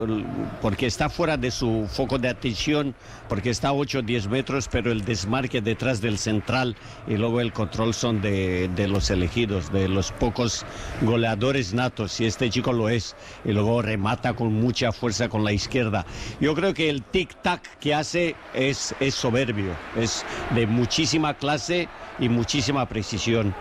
porque está fuera de su foco de atención, porque está a 8 o 10 metros, pero el desmarque detrás del central y luego el control son de los elegidos, de los pocos goleadores natos, y este chico lo es, y luego remata con mucha fuerza con la izquierda. Yo creo que el tic-tac que hace es soberbio, es de muchísima clase y muchísima precisión.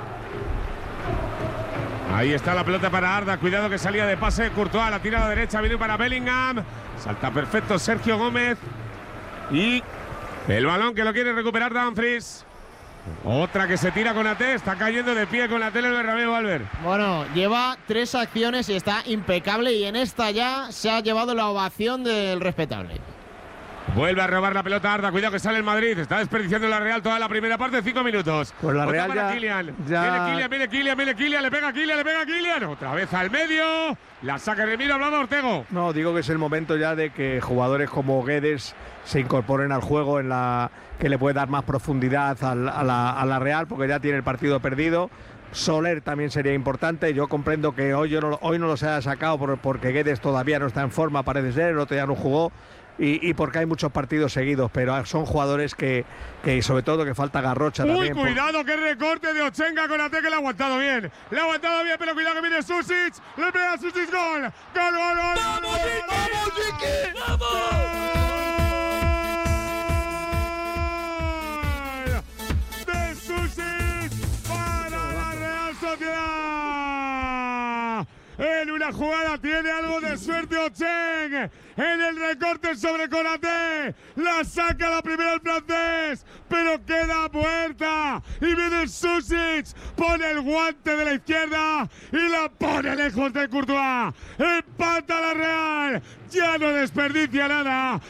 Ahí está la pelota para Arda, cuidado que salía de pase Courtois, la tira a la derecha, viene para Bellingham, salta perfecto Sergio Gómez y el balón que lo quiere recuperar Dumfries. Otra que se tira con Konaté, está cayendo de pie con la tele el Bernabéu, Albert. Bueno, lleva 3 acciones y está impecable, y en esta ya se ha llevado la ovación del respetable. Vuelve a robar la pelota Arda, cuidado que sale el Madrid, está desperdiciando la Real toda la primera parte, 5 minutos. Pues la Real para ya, Kylian. ya... Viene Kylian, le pega Kylian, otra vez al medio, la saca Remiro, hablaba Ortego. No, digo que es el momento ya de que jugadores como Guedes se incorporen al juego, que le puede dar más profundidad a la Real, porque ya tiene el partido perdido. Soler también sería importante. Yo comprendo que hoy no los haya sacado porque Guedes todavía no está en forma, parece ser, el otro día no jugó. Y porque hay muchos partidos seguidos, pero son jugadores que sobre todo que falta Garrocha también. Cuidado, qué recorte de Ochenga con Konaté, que le ha aguantado bien, pero cuidado que viene Susic, le pega a Susic, gol. ¡Vamos, Chiqui! De Susic para la Real Sociedad. En una jugada tiene algo de suerte Ocheng. En el recorte sobre Konaté. La saca la primera el francés. Pero queda puerta. Y viene Susic. Pone el guante de la izquierda. Y la pone lejos de Courtois. Empata la Real. Ya no desperdicia nada.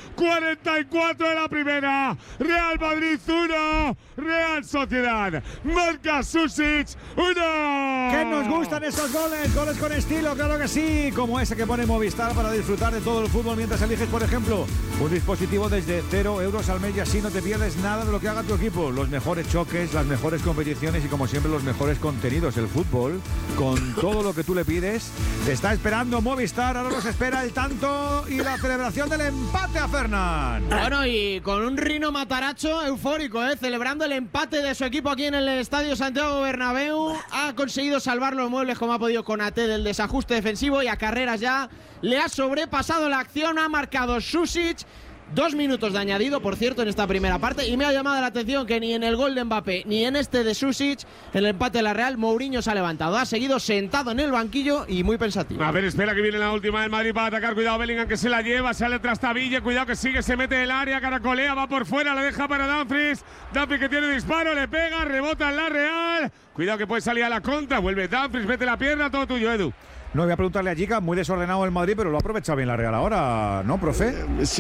44 de la primera. Real Madrid 1. Real Sociedad. Marca Susic 1. Que nos gustan esos goles. Goles con estilo, claro que sí. Como ese que pone Movistar para disfrutar de todo el fútbol mientras eliges, por ejemplo, un dispositivo desde 0 euros al mes, y así no te pierdes nada de lo que haga tu equipo. Los mejores choques, las mejores competiciones y, como siempre, los mejores contenidos. El fútbol, con todo lo que tú le pides, te está esperando Movistar. Ahora nos espera el tanto y la celebración del empate a Fernán. Bueno, y con un Rino Mataracho eufórico, celebrando el empate de su equipo aquí en el Estadio Santiago Bernabéu. Ha conseguido salvar los muebles como ha podido Konaté del desajuste defensivo, y a Carreras ya le ha sobrepasado la acción. Ha marcado Susic. 2 minutos de añadido, por cierto, en esta primera parte, y me ha llamado la atención que ni en el gol de Mbappé ni en este de Susic, en el empate de la Real, Mourinho se ha levantado, ha seguido sentado en el banquillo y muy pensativo. A ver, espera que viene la última del Madrid para atacar. Cuidado Bellingham, que se la lleva, sale tras Tabille, cuidado que sigue, se mete en el área, caracolea, va por fuera, la deja para Dumfries que tiene disparo, le pega, rebota en la Real, cuidado que puede salir a la contra, vuelve Dumfries, mete la pierna, todo tuyo, Edu. No, voy a preguntarle a Giga, muy desordenado el Madrid, pero lo ha aprovechado bien la Real ahora, ¿no, profe?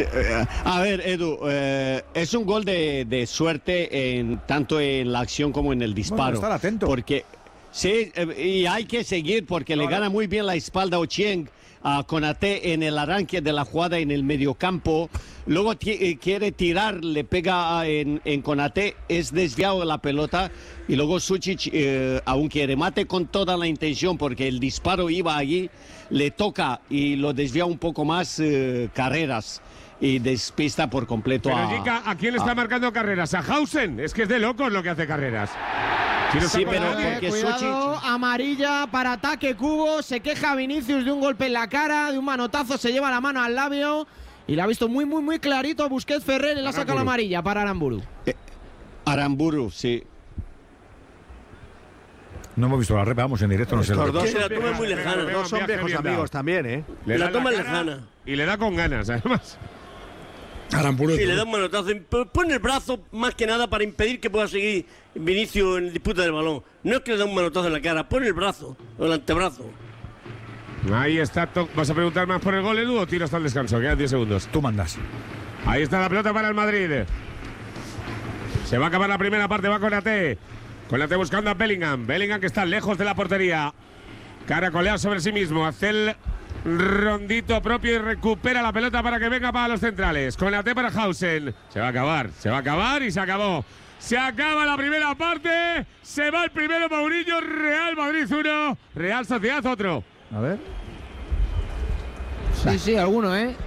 A ver, Edu, es un gol de suerte tanto en la acción como en el disparo. Bueno, estar atento. Porque, sí, y hay que seguir porque le gana muy bien la espalda a Ocheng a Konaté en el arranque de la jugada en el mediocampo. Luego quiere tirar, le pega en Konaté, es desviado de la pelota, y luego Susic, aunque remate con toda la intención porque el disparo iba allí, le toca y lo desvía un poco más Carreras y despista por completo. Pero ¿a quién le está marcando Carreras? ¿A Hausen? Es que es de locos lo que hace Carreras. Sí, pero porque cuidado, amarilla para ataque Cubo. Se queja Vinicius de un golpe en la cara, de un manotazo, se lleva la mano al labio y la ha visto muy, muy, muy clarito Busquets Ferrer, y le ha sacado la amarilla para Aramburu. Aramburu, sí. No hemos visto la repa, vamos en directo, no sé. Los dos la toma es muy lejana. Dos son viejos amigos también, ¿eh? La toma es lejana. Y le da con ganas, además. Aramburu. Sí, le da un manotazo. Pone el brazo más que nada para impedir que pueda seguir Vinicius en disputa del balón. No es que le da un manotazo en la cara, pone el brazo o el antebrazo. Ahí está. ¿Vas a preguntar más por el gol, Edu, o tiro hasta el descanso? Quedan 10 segundos. Tú mandas. Ahí está la pelota para el Madrid. Se va a acabar la primera parte, va Konaté. Konaté buscando a Bellingham. Bellingham que está lejos de la portería. Caracolea sobre sí mismo. Hace el rondito propio y recupera la pelota para que venga para los centrales. Konaté para Hausen. Se va a acabar y se acabó. Se acaba la primera parte. Se va el primero Mourinho. Real Madrid 1. Real Sociedad otro. A ver. Sí, alguno, ¿eh?